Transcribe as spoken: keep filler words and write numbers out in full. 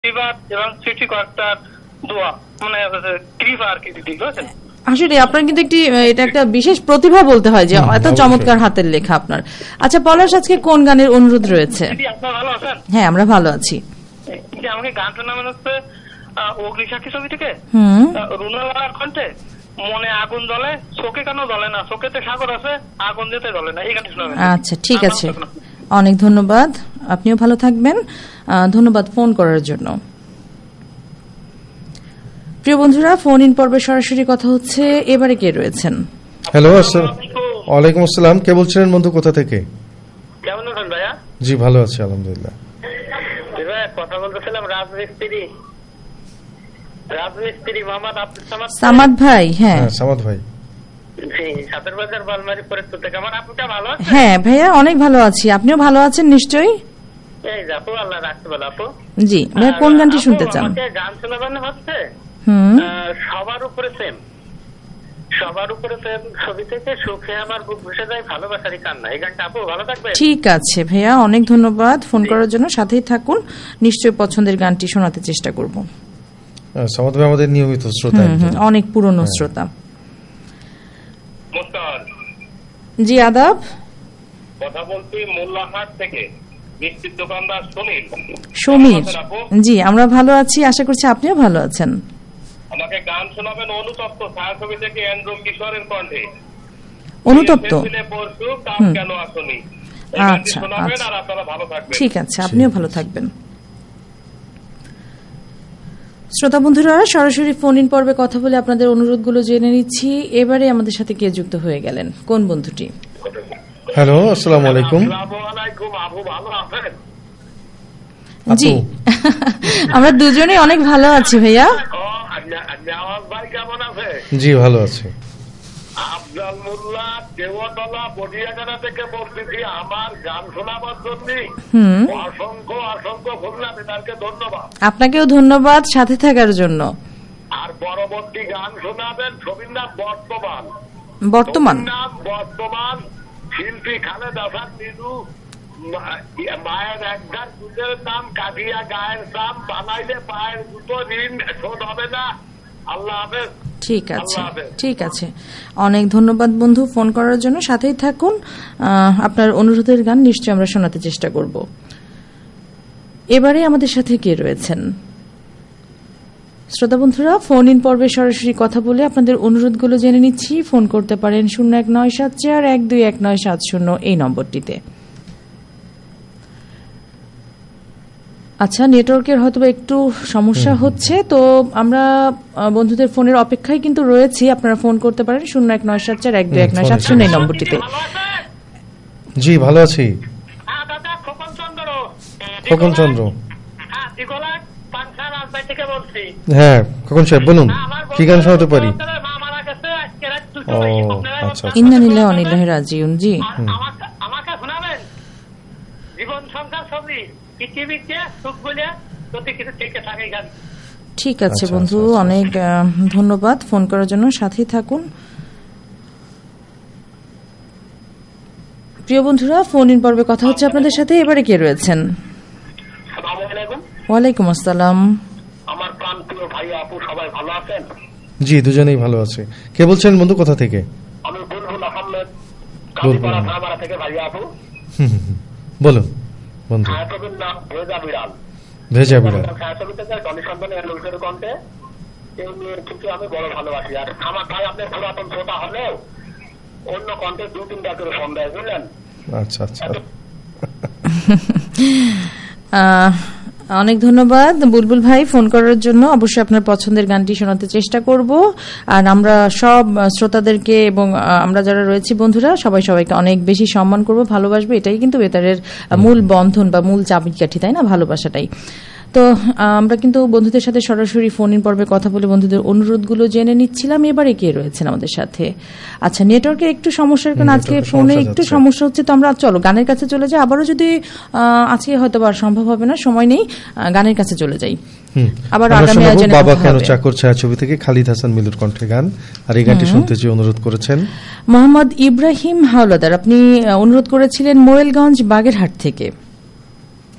আশীর্বাদ এবং সৃষ্টিকর্তার দোয়া মানে কৃপা আর কি দিদি বুঝছেন। আসলে আপনার কিন্তু একটি এটা একটা বিশেষ প্রতিভা বলতে হয় যে এত চমৎকার হাতের লেখা আপনার। আচ্ছা পলাশ, আজকে কোন গানের অনুরোধ রয়েছে? হ্যাঁ আমরা ভালো আছি। আমাকে গান শোনাবেন হচ্ছে অগ্নিসাক্ষী ছবি থেকে রুনালার কণ্ঠে মনে আগুন জ্বলে চোখে কেন জ্বলে না, চোখেতে সাগর আছে আগুন যেতে জ্বলে না, এই গানটি শোনাবেন। আচ্ছা ঠিক আছে, অনেক ধন্যবাদ, আপনিও ভালো থাকবেন, ধন্যবাদ ফোন করার জন্য। প্রিয় বন্ধুরা, ফোন ইন পর্বে সরাসরি কথা হচ্ছে। এবারে কে রয়েছেন? হ্যালো, ওয়ালাইকুম আসসালাম। কে বলছিলেন বন্ধু, কোথা থেকে? কেমন আছেন ভাইয়া? জি ভালো আছি আলহামদুলিল্লাহ। কথা বলতেছিলাম রাজমিস্ত্রি রাজমিস্ত্রি মোহাম্মদ আব্দুল সামাদ সামাদ ভাই। হ্যাঁ সামাদ ভাই, হ্যাঁ ভাইয়া অনেক ভালো আছি, আপনিও ভালো আছেন নিশ্চয়ই? জি ভাই, কোন গানটি শুনতে চান? গান শোনাবেন হচ্ছে সবার উপরে প্রেম, সবার উপরে প্রেম ছবি থেকে সুখে আমার বুক ভেসে যায় ভালোবাসারই কান্না, এই গানটা আপু ভালো থাকবে। ঠিক আছে ভাইয়া, অনেক ধন্যবাদ ফোন করার জন্য, সাথেই থাকুন, নিশ্চয়ই পছন্দের গানটি শোনাতে চেষ্টা করব। সামাদ ভাই আমাদের নিয়মিত শ্রোতা, অনেক পুরনো শ্রোতা। জি আদাব, কথা বলছি মোল্লাহাট থেকে, মিষ্টির দোকানদার সমীর। সমীর জি, আমরা ভালো আছি, আশা করছি আপনিও ভালো আছেন। আমাকে গান শোনাবেন অনুতপ্ত ছায়াছবি থেকে এন্ড্রু কিশোরের কণ্ঠে। অনুতপ্ত কেন আসনি? আচ্ছা ঠিক আছে, আপনিও ভালো থাকবেন। শ্রোতা বন্ধুরা, সরাসরি ফোন ইন পর্বে কথা বলে আপনাদের অনুরোধগুলো জেনে নিচ্ছি। এবারে আমাদের সাথে কে যুক্ত হয়ে গেলেন, কোন বন্ধুটি? হ্যালো, আসসালামু আলাইকুম। জি আমরা দুজনেই অনেক ভালো আছি ভাইয়া। জি ভালো আছি। আফজাল মোল্লা দেওয়াতলা বডিয়াগানা থেকে বলতেছি, আমার গান শোনাবার জন্য অসংখ্য অসংখ্য খুলনাকে ধন্যবাদ। আপনাকেও ধন্যবাদ সাথে থাকার জন্য। আর পরবর্তী গান শোনাবেন ছবির নাম বর্তমান। বর্তমান নাম বর্তমান, শিল্পী খালেদ হাসান নিদু, মায়ের একগার দুধের নাম কাটিয়া গায়ের দাম, বানাইলে পায়ের দুটো ঋণ শোধ হবে না। আল্লাহ হাফেজ। ঠিক আছে ঠিক আছে, অনেক ধন্যবাদ বন্ধু ফোন করার জন্য, সাথেই থাকুন, আপনার অনুরোধের গান নিশ্চয়ই আমরা শোনাতে চেষ্টা করব। এবারে আমাদের সাথে কে রয়েছেন? শ্রোতা বন্ধুরা, ফোন ইন পর্বে সরাসরি কথা বলে আপনাদের অনুরোধগুলো জেনে নিচ্ছি। ফোন করতে পারেন শূন্য এক নয় সাত চার এক দুই এক নয় সাত শূন্য এই নম্বরটিতে। আচ্ছা, নেটওয়ার্কের হয়তো একটু সমস্যা হচ্ছে, তো আমরা বন্ধুদের ফোনের অপেক্ষায় কিন্তু রয়েছি। আপনারা ফোন করতে পারেন শূন্য এক নয় সাত চার এক দুই এক নয় সাত শূন্য এই নম্বরটিতে। জি ভালো আছি। খোকন চন্দ্র। হ্যাঁ খোকন সাহেব বলুন, কি গান শোনাতে পারি? ও আচ্ছা, ইন্না লিল্লাহি ওয়া ইন্না ইলাইহি রাজিউন। জি আমাকে শোনাবেন জীবন সংসার ছবি পৃথিবীতে সুখ বলে যদি কিছু থেকে থাকে গান। ঠিক আছে বন্ধু, অনেক ধন্যবাদ ফোন করার জন্য, সাথেই থাকুন। প্রিয় বন্ধুরা, ফোন ইন পর্বে কথা হচ্ছে আপনাদের সাথে। এবারে কে রয়েছেন? ওয়ালাইকুম আসসালাম। আমার প্রাণপ্রিয় ভাই আপু সবাই ভালো আছেন? জি দুজনেই ভালো আছে। কে বলছেন বন্ধু, কোথা থেকে? আমি বুলবুল আহমেদ, কালীপাড়া ধামারা থেকে ভাই আপু। বলুন বন্ধু। ছায়াছবির নাম ভেজা বিড়াল। ভেজা বিড়াল ছায়াছবি থেকে জনি সন্তানের লোকের কণ্ঠে, এই মেয়ের থেকে আমি বড় ভালোবাসি। আর আমার ভাই আপনি পুরাতন শ্রোতা হলেও অন্য কণ্ঠে দু তিনটা করে ফোন দেয়, বুঝলেন? আচ্ছা আচ্ছা, অনেক ধন্যবাদ বুলবুল ভাই ফোন করার জন্য। অবশ্যই আপনার পছন্দের গানটি শোনাতে চেষ্টা করব। আর আমরা সব শ্রোতাদেরকে এবং আমরা যারা রয়েছি বন্ধুরা সবাই সবাইকে অনেক বেশি সম্মান করব, ভালোবাসবো। এটাই কিন্তু বেতারের মূল বন্ধন বা মূল চাবিকাঠি, তাই না? ভালোবাসাটাই। তো আমরা কিন্তু বন্ধুদের সাথে সরাসরি ফোন ইন পর্বে কথা বলে বন্ধুদের অনুরোধগুলো জেনে নিচ্ছিলাম। এবারে কে রয়েছেন আমাদের সাথে? আচ্ছা, নেটওয়ার্কের একটু সমস্যার কারণে আজকে ফোনে একটু সমস্যা হচ্ছে, তো আমরা চলো গানের কাছে চলে যাই। আবারও যদি আজকে হয়তো আর সম্ভব হবে না, সময় নেই, গানের কাছে চলে যাই। আবার আগামী আয়োজনে বাবা কেন চাকর ছায়াছবি থেকে খালিদ হাসান মিলুর কণ্ঠে গান, আর এই গানটি শুনতে যে অনুরোধ করেছেন মোহাম্মদ ইব্রাহিম হাওলাদার। আপনি অনুরোধ করেছিলেন মোরেলগঞ্জ বাগেরহাট থেকে।